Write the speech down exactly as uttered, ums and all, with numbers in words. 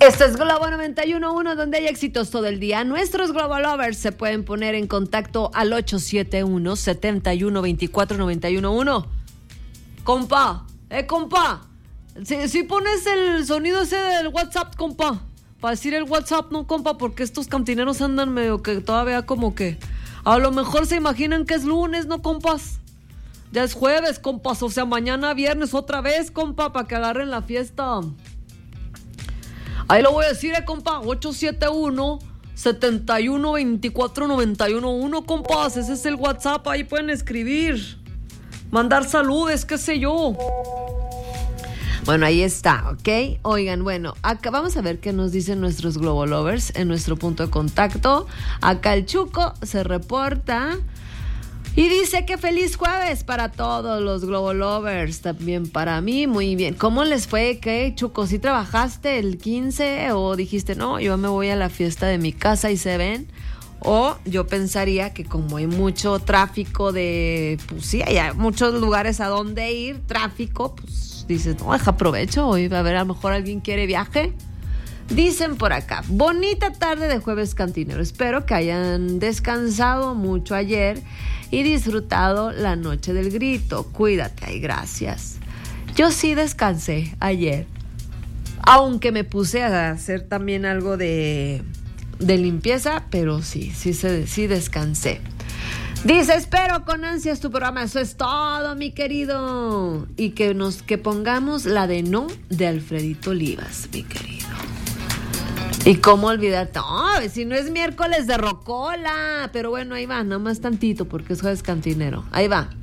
Esto es Globo noventa y uno punto uno, donde hay éxitos todo el día. Nuestros Globo Lovers se pueden poner en contacto al ocho siete uno, siete uno, dos cuatro nueve uno uno. Compa, eh, compa. Si, si pones el sonido ese del WhatsApp, compa. Para decir el WhatsApp, no, compa, porque estos cantineros andan medio que todavía como que... A lo mejor se imaginan que es lunes, ¿no, compas? Ya es jueves, compas, o sea, mañana viernes otra vez, compa, para que agarren la fiesta. Ahí lo voy a decir, eh, compa, ocho siete uno, siete uno, dos cuatro nueve uno uno, compas, ese es el WhatsApp, ahí pueden escribir, mandar saludes, qué sé yo. Bueno, ahí está, ¿ok? Oigan, bueno, acá vamos a ver qué nos dicen nuestros Globo Lovers en nuestro punto de contacto. Acá el Chuco se reporta y dice que feliz jueves para todos los Globo Lovers, también para mí, muy bien. ¿Cómo les fue? ¿Qué, Chuco? ¿Sí trabajaste el quince o dijiste, no, yo me voy a la fiesta de mi casa y se ven? O yo pensaría que como hay mucho tráfico de, pues sí, hay muchos lugares a donde ir, tráfico, pues dices, no, deja aprovecho, hoy va a ver, a lo mejor alguien quiere viaje. Dicen por acá, bonita tarde de jueves cantinero, espero que hayan descansado mucho ayer y disfrutado la noche del grito. Cuídate, ay, gracias. Yo sí descansé ayer, aunque me puse a hacer también algo de, de limpieza, pero sí, sí, sí descansé. Dice, espero con ansias tu programa, eso es todo, mi querido. Y que nos que pongamos la de No de Alfredito Olivas, mi querido. Y cómo olvidar, no, si no es miércoles de rocola. Pero bueno, ahí va, nada más tantito porque es jueves cantinero. Ahí va.